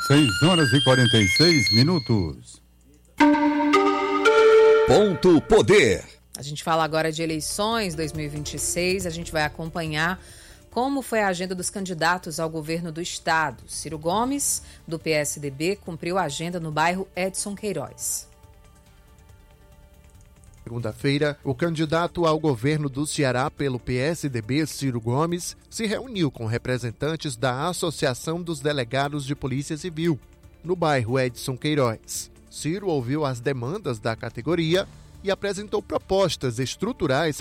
6h46. Ponto Poder. A gente fala agora de eleições 2026, a gente vai acompanhar como foi a agenda dos candidatos ao governo do estado. Ciro Gomes, do PSDB, cumpriu a agenda no bairro Edson Queiroz. Segunda-feira, o candidato ao governo do Ceará pelo PSDB, Ciro Gomes, se reuniu com representantes da Associação dos Delegados de Polícia Civil, no bairro Edson Queiroz. Ciro ouviu as demandas da categoria e apresentou propostas estruturais